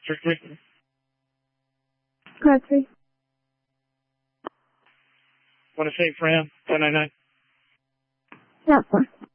Strictly. Godfrey. Want to say Fran, 1099? Not far.